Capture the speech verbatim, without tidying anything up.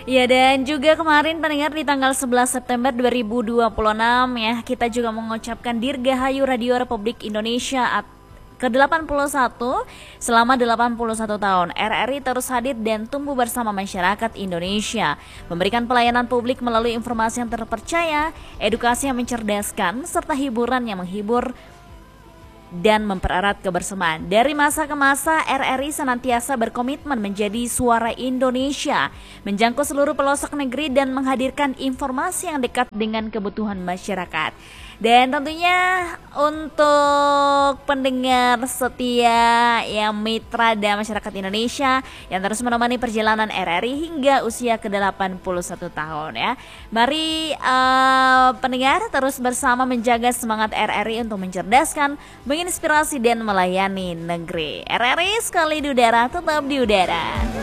Ya, dan juga kemarin pendengar di tanggal sebelas September dua ribu dua puluh enam ya, kita juga mengucapkan Dirgahayu Radio Republik Indonesia ke delapan puluh satu. Selama delapan puluh satu tahun R R I terus hadir dan tumbuh bersama masyarakat Indonesia, memberikan pelayanan publik melalui informasi yang terpercaya, edukasi yang mencerdaskan, serta hiburan yang menghibur dan mempererat kebersamaan. Dari masa ke masa, R R I senantiasa berkomitmen menjadi suara Indonesia, menjangkau seluruh pelosok negeri dan menghadirkan informasi yang dekat dengan kebutuhan masyarakat. Dan tentunya untuk pendengar setia yang mitra dan masyarakat Indonesia yang terus menemani perjalanan R R I hingga usia ke delapan puluh satu tahun ya. Mari uh, pendengar terus bersama menjaga semangat R R I untuk mencerdaskan, menginspirasi dan melayani negeri. R R I sekali di udara, tetap di udara.